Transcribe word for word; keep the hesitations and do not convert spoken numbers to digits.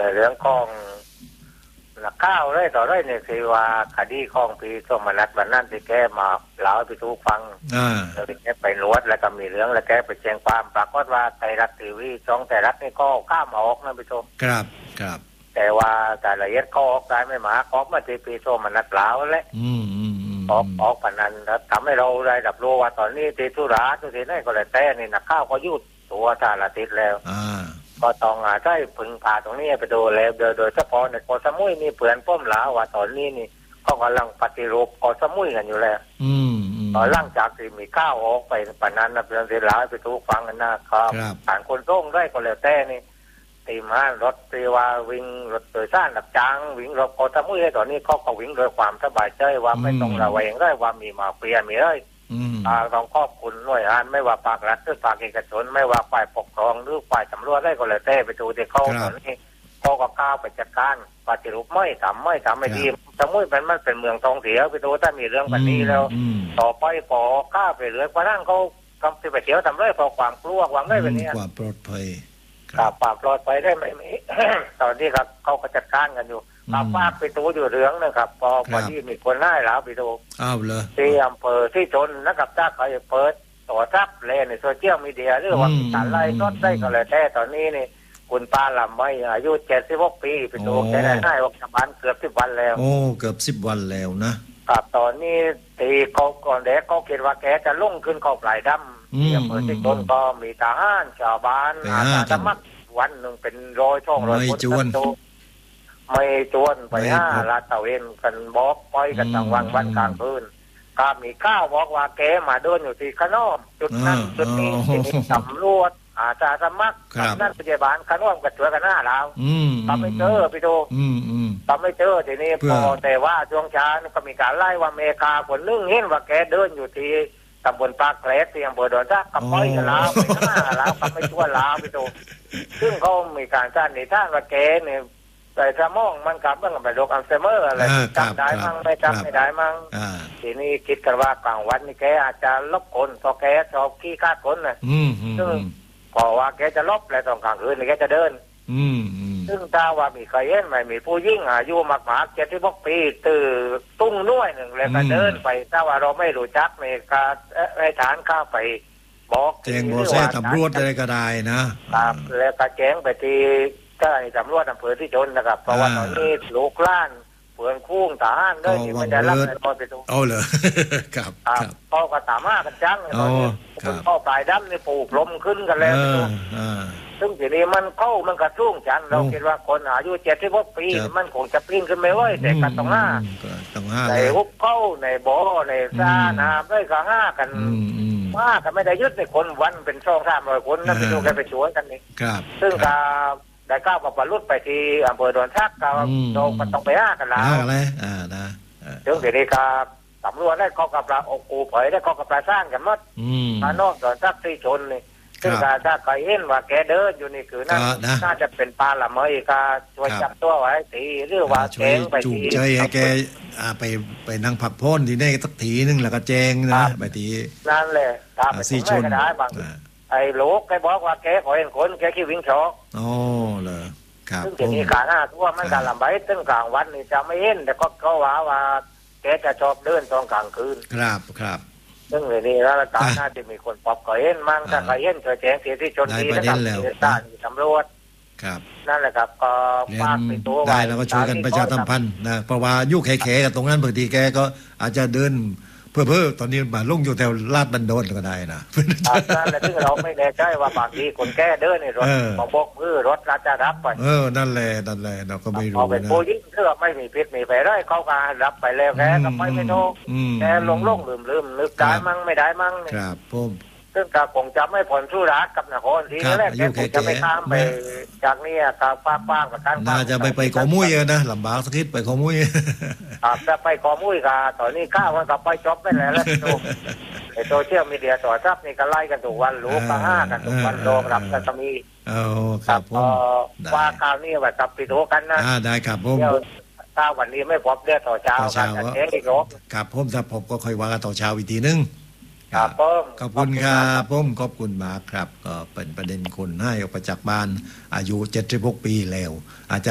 ในเรื่องของนักข่าวได้ต่อได้เนี่ยคือว่าคดีของพี่สมนัสวันนั้นที่แกมาเล่าให้พี่ทุกฟังแล้วที่แกไปนวดแล้วก็มีเรื่องแล้วแกไปแจ้งความปรากฏว่าไทยรัฐทีวีช่องไทยรัฐนี่ก็ข้ามออกนะพี่ทุกครับครับแต่ว่าแต่ละเอียดก็ออกได้ไม่มาออกมาที่พี่สมนัสเล่าแล้วออกออกปนันแล้วทำให้เราได้รับรู้ว่าตอนนี้ที่ธุระทุกทีนั่นก็เลยแต่นี่นักข่าวก็ยุดตัวสารทิศแล้วก็ต้องอาใช้พึ่งพาตรงนี้ไปดูแล้วโดยโดยเฉพาะในเกาะสมุยนี่เผื่อนป้อมหลาว่าตอนนี้นี่ก็กำลังปฏิรูปเกาะสมุยกันอยู่แล้วตอนหลังจากที่มีข้าวออกไปปนันนะเพื่อนที่หลาไปทุกฟังกันนะครับผ่านคนส่งได้ก็แล้วแต่นี่ตีมารถตีว่าวิ่งรถโดยสารดับจังวิ่งรถเกาะสมุยตอนนี้เขาก็วิ่งโดยความสบายใจว่าไม่ต้องระแวงได้ว่ามีมาเฟียมีเลยต้องขอบคุณหน่วยงานไม่ว่าภาครัฐหรือภาคเอกชนไม่ว่าฝ่ายปกครองหรือฝ่ายตำรวจได้ก็เลยแต่ไปดูที่เขาตอนนี้เขาก็ก้าวไปจัดการปฏิรูปไม่ทำไม่ทำไม่ดีสมุยเป็นมันเป็นเมืองท่องเที่ยวไปดูถ้ามีเรื่องแบบนี้แล้วต่อไปพอก้าวไปเรื่อยกว่านั้นเขาทำไปเที่ยวทำเรื่อยพอความกลัวความได้แบบนี้ความปลอดภัยครับความปลอดภัยได้ไม่มีตอนนี้ครับเขาก็จัดการกันอยู่ปาปากไปตัวอยู่เรื่องนะครับพอพอที่มีคนไล่แล้วไปดูอ้าวเลยที่อำเภอที่ชนนะครับถ้าใครเปิดต่อทับเล่นในโซเชียลมีเดียหรือว่าการไล่ต้นได้ก็เลยแต่ตอนนี้นี่คุณป้าลำไว้อายุเจ็ดสิบหกปีไปดูแกได้ให้ออกจากบ้านเกือบสิบวันแล้วโอ้เกือบสิบวันแล้วนะครับตอนนี้ตีเขาก่อนเด็กเขาคิดว่าแกจะลุ่งขึ้นเข้าปลายดำที่อำเภอที่ชนก็มีทหารชาวบ้านอาสาสมัครวันหนึ่งเป็นร้อยช่องร้อยคนไม่จวนไปห้าลาดตะเวนกันบอกปล่อยกันทางวันวันกลางคืนก็มีข้าวบอกว่าแกมาเดินอยู่ที่ขนมจุดนั้นจุดนี้ที่มีตำรวจอาสาสมัครนั่นพยาบาลขนมกันช่วยกันหน้าเราทำไม่เจอพี่ดูทำไม่เจอทีนี้พอแต่ว่าช่วงเช้าก็มีการไล่ว่าเมกาคนนึงเห็นว่าแกเดินอยู่ที่ตำบลปากแกลที่อำเภอดอนซักกับปล่อยกันลาวไปหน้าลาวกับไม่ช่วยลาวพี่ดูซึ่งเขามีการสร้างนิทานว่าแกเนี่ยแต่สมองมันกลับเรื่องกับโรคอัลไซเมอร์อะไรจำได้มั้งไม่จำไม่ได้มั้งทีนี้คิดกันว่ากลางวันนี่แกอาจจะลบคนพอแกชอบขี้คาดคนนะซึ่งพอว่าแกจะลบแล้วตอนกลางคืนนี่แกจะเดินซึ่งถ้าว่ามีใครเห็นไหมมีผู้ยิ่งอายุมากๆเจ็ดสิบหกปีตื่นตุ้งน้วยหนึ่งแล้วก็เดินไปถ้าว่าเราไม่รู้จักในการในฐานข้าไปบอกแจ้งโบแซ่ตำรวจอะไรก็ได้นะครับแล้วก็แจ้งไปที่เจ้าหน้าที่ตำรวจอำเภอที่ชนนะครับเพราะว่าตอนนี้ลูกหลานเปื่อนคุ้งทหารด้วยที่ไม่ได้รับในตอนไปตรงเอาเลยครับครับพ่อก็ตามมากันจังตอนนี้พ่อปลายดำนี่ปลูกลมขึ้นกันแล้วซึ่งทีนี้มันเข้ามันกระชุ่งจันเราคิดว่าคนอายุเจ็ดสิบหกปีมันคงจะปิ้งขึ้นไม่ไหวแต่กันตรงหน้าในหุบเข้าในบ่อในซาน้ำด้วยก็ห้ากันว่ากันไม่ได้ยึดในคนวันเป็นสองสามร้อยคนนั่นไปดูกันไปช่วยกันนี่ซึ่งการได้ก้าวกับบรรลุไปที่อำเภอดอนซักก็โดนมันต้องไปห้ากันแล้วอ่านะเรื่องเดี๋ยวนี้ครับตำรวจได้ข้อกำลังอกกูเผยได้ข้อกำลังสร้างกันหมดมานอกดอนซักที่ชนนี่ซึ่งถ้าใครเห็นว่าแกเดินอยู่นี่คือน่าน่าจะเป็นปลาละเมยก็ช่วยจับตัวไว้ทีหรือว่าแจ้งไปทีจูงใจให้แกไปไปนั่งพักผ่อนที่นี่สักทีนึงแล้วก็แจ้งนะไปทีนั่นแหละตามไปที่ไม่ก็ได้บางไอ้ลูกแกบอกว่าแกขอเห็นคนแกขี้วิ่งช็อกโอ้เลยครับซึ่งทีนี้การหน้าทั่วมันการลำบากซึ่งกลางวันนี่จะไม่เห็นแต่ก็เขาว่าว่าแกจะชอบเดินตอนกลางคืนครับครับซึ่งเลยนี่แล้วการหน้าจะมีคนปอบก็เห็นมั่งถ้าใครเห็นเธอแจ้งเสียที่ชนทีนะครับเสียต้านตำรวจครับนั่นแหละครับก็ฝากไปตัวได้แล้วก็ช่วยกันประชาสัมพันธ์นะเพราะว่ายุ่งแขๆกับตรงนั้นบางทีแกก็อาจจะเดินเพื่อเพื่อตอนนี้มาลงอยู่แถวลาดบันโดนก็ได้นะนั่นแหละที่เราไม่แน่ใจว่าบางทีคนแก้เดินในรถมาบอกมือรถราจะรับไปเออนั่นแหละนั่นแหละเราก็ไม่รู้นะเป็นผู้ยิ่งเชื่อไม่มีพิษมีไฟได้เขาการรับไปแล้วแกก็ไม่ไม่โทษแกลงลงลืมลืมนึกได้มั่งไม่ได้มั่งครับผมซึ่งก็คงจะไม่ผลสู้รักกับนครทีแรกแกคงจะไม่ข้ามไปจากนี้กับป้าป้ากับการน่าจะไปไปขอมุ้ยนะลำบากสักทีไปขอมุ้ยครับจะไปขอมุ้ยกับตอนนี้ข้าวมันกับไปจ็อบไปแล้วแล้วทุกไอ้โซเชียลมีเดียต่อทรัพย์นี่ก็ไล่กันทุกวันรู้กันห้ากันทุกวันโดนรับกันจะมีครับผมว่าคราวนี้ว่าจับปิดโอกันนะได้ครับผมถ้าวันนี้ไม่พบเรื่องต่อเช้ากันจะเจ๊อีกรอบครับผมถ้าพบก็ค่อยว่ากันต่อเช้าอีกทีนึงครับผมขอบคุณครับผมขอบคุณมากครับก็เป็นประเด็นคนให้ออกมาจากบ้านอายุเจ็ดสิบหกปีแล้วอาจจะ